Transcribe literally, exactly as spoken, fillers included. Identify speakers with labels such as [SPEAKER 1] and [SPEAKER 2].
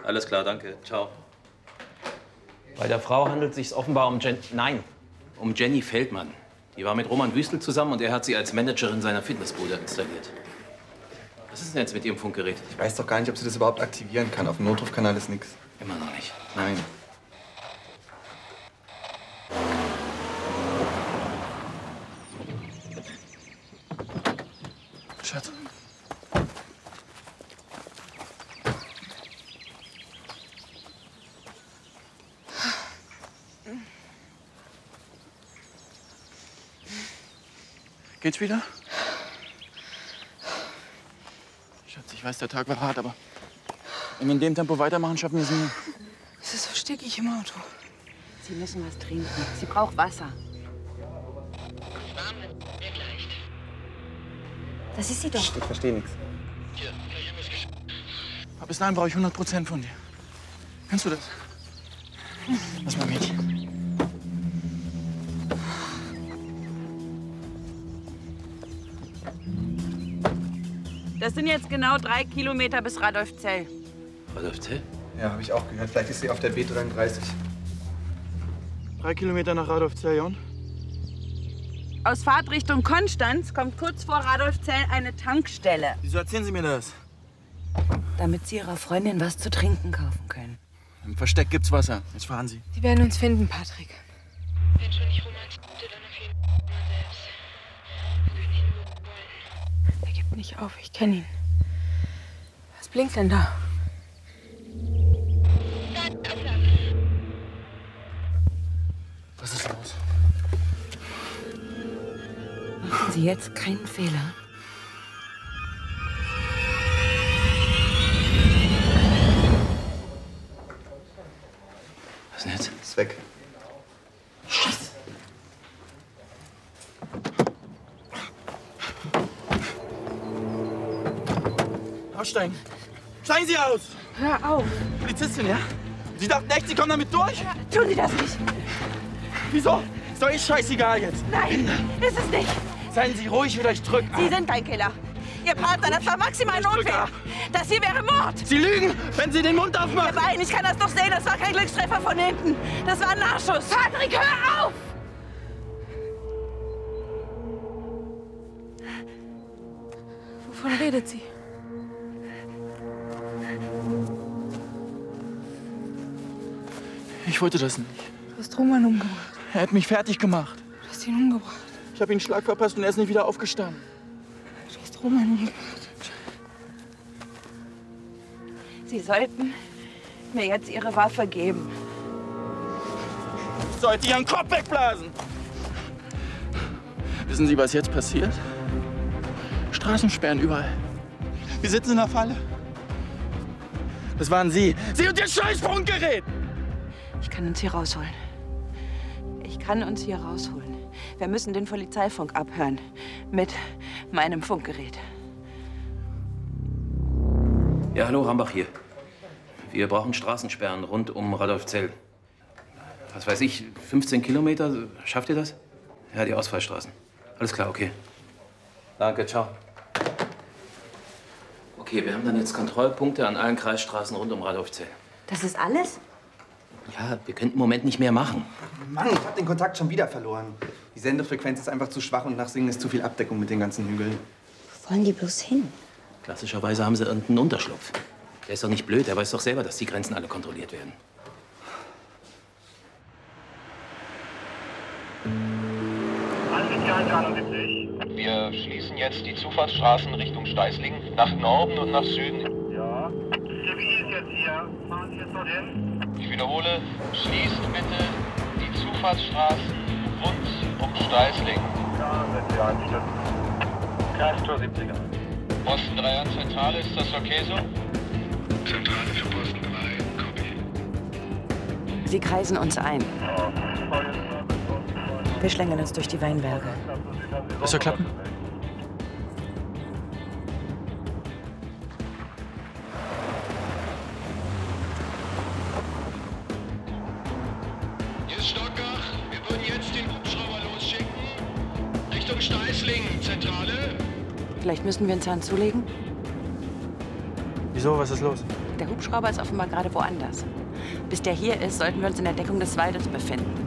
[SPEAKER 1] Alles klar, danke. Ciao.
[SPEAKER 2] Bei der Frau handelt es sich offenbar um Jen... Nein, um Jenny Feldmann. Die war mit Roman Wüstel zusammen und er hat sie als Managerin seiner Fitnessbude installiert. Was ist denn jetzt mit Ihrem Funkgerät?
[SPEAKER 3] Ich weiß doch gar nicht, ob sie das überhaupt aktivieren kann. Auf dem Notrufkanal ist nichts.
[SPEAKER 2] Immer noch nicht.
[SPEAKER 3] Nein.
[SPEAKER 4] Schatz. Geht's wieder? Schatz, ich weiß, der Tag war hart, aber wenn wir in dem Tempo weitermachen, schaffen wir es nie.
[SPEAKER 5] Es ist so stickig im Auto.
[SPEAKER 6] Sie müssen was trinken. Sie braucht Wasser. Das ist sie doch.
[SPEAKER 3] Ich verstehe nichts.
[SPEAKER 4] Aber bis dahin brauche ich hundert Prozent von dir. Kannst du das? Lass mal, Mädchen.
[SPEAKER 6] Das sind jetzt genau drei Kilometer bis Radolfzell.
[SPEAKER 2] Radolfzell?
[SPEAKER 3] Ja, habe ich auch gehört. Vielleicht ist sie auf der B dreiunddreißig.
[SPEAKER 4] Drei Kilometer nach Radolfzell, Jon.
[SPEAKER 6] Aus Fahrtrichtung Konstanz kommt kurz vor Radolfzell eine Tankstelle.
[SPEAKER 4] Wieso erzählen Sie mir das?
[SPEAKER 6] Damit Sie Ihrer Freundin was zu trinken kaufen können.
[SPEAKER 4] Im Versteck gibt's Wasser. Jetzt fahren Sie.
[SPEAKER 5] Die werden uns finden, Patrick.
[SPEAKER 7] Wenn schon nicht Romans, dann auf jeden Fall Roman selbst. Wir können ihn nur wollen.
[SPEAKER 5] Er gibt nicht auf, ich kenne ihn. Was blinkt denn da?
[SPEAKER 4] Was ist los?
[SPEAKER 6] Machen Sie jetzt keinen Fehler.
[SPEAKER 2] Was denn jetzt?
[SPEAKER 3] Ist weg.
[SPEAKER 2] Scheiße.
[SPEAKER 4] Aussteigen. Steigen Sie aus!
[SPEAKER 5] Hör auf!
[SPEAKER 4] Polizistin, ja? Sie dachten echt, Sie kommen damit durch?
[SPEAKER 5] Ja, tun Sie das nicht!
[SPEAKER 4] Wieso? Ist doch eh scheißegal jetzt.
[SPEAKER 5] Nein, ist es nicht!
[SPEAKER 4] Seien Sie ruhig oder ich drück ab.
[SPEAKER 6] Sie sind kein Killer. Ihr Partner, das war maximal
[SPEAKER 4] Ich drück
[SPEAKER 6] Notwehr.
[SPEAKER 4] ab.
[SPEAKER 6] Das hier wäre Mord.
[SPEAKER 4] Sie lügen, wenn Sie den Mund aufmachen.
[SPEAKER 6] Herr Bein, ich kann das doch sehen. Das war kein Glückstreffer von hinten. Das war ein Nachschuss.
[SPEAKER 5] Patrick, hör auf! Wovon redet sie?
[SPEAKER 4] Ich wollte das nicht.
[SPEAKER 5] Du hast Roman umgebracht.
[SPEAKER 4] Er hat mich fertig gemacht.
[SPEAKER 5] Du hast ihn umgebracht.
[SPEAKER 4] Ich habe ihn einen Schlag verpasst und er ist nicht wieder aufgestanden.
[SPEAKER 5] Du hast Roman umgebracht.
[SPEAKER 6] Sie sollten mir jetzt Ihre Waffe geben.
[SPEAKER 4] Ich sollte Ihren Kopf wegblasen. Wissen Sie, was jetzt passiert? Straßensperren überall. Wir sitzen in der Falle. Das waren Sie. Sie und Ihr scheiß Funkgerät!
[SPEAKER 6] Ich kann uns hier rausholen. Ich kann uns hier rausholen. Wir müssen den Polizeifunk abhören. Mit meinem Funkgerät.
[SPEAKER 2] Ja, hallo, Rambach hier. Wir brauchen Straßensperren rund um Radolfzell. Was weiß ich, fünfzehn Kilometer? Schafft ihr das? Ja, die Ausfallstraßen. Alles klar, okay. Danke, ciao. Okay, wir haben dann jetzt Kontrollpunkte an allen Kreisstraßen rund um Radolfzell.
[SPEAKER 6] Das ist alles?
[SPEAKER 2] Ja, wir können im Moment nicht mehr machen.
[SPEAKER 3] Mann, ich hab den Kontakt schon wieder verloren. Die Sendefrequenz ist einfach zu schwach und nach Singen ist zu viel Abdeckung mit den ganzen Hügeln.
[SPEAKER 6] Wo wollen die bloß hin?
[SPEAKER 2] Klassischerweise haben sie irgendeinen Unterschlupf. Der ist doch nicht blöd, der weiß doch selber, dass die Grenzen alle kontrolliert werden.
[SPEAKER 8] Wir schließen jetzt die Zufahrtsstraßen Richtung Steißlingen nach Norden und nach Süden.
[SPEAKER 9] Ja. Wie ist jetzt hier? Fahren Sie jetzt dorthin?
[SPEAKER 8] Ich wiederhole, schließt bitte die Zufahrtsstraßen rund um Steißlingen.
[SPEAKER 9] Ja, sind Sie eingestellt. Kreistor siebziger.
[SPEAKER 8] Posten drei an Zentrale, ist das okay so?
[SPEAKER 9] Zentrale für Posten drei, copy.
[SPEAKER 6] Sie kreisen uns ein. Wir schlängeln uns durch die Weinberge.
[SPEAKER 4] Das soll klappen?
[SPEAKER 9] Hier ist Stockach. Wir würden jetzt den Hubschrauber losschicken. Richtung Steißlingen, Zentrale.
[SPEAKER 6] Vielleicht müssen wir einen Zahn zulegen?
[SPEAKER 4] Wieso? Was ist los?
[SPEAKER 6] Der Hubschrauber ist offenbar gerade woanders. Bis der hier ist, sollten wir uns in der Deckung des Waldes befinden.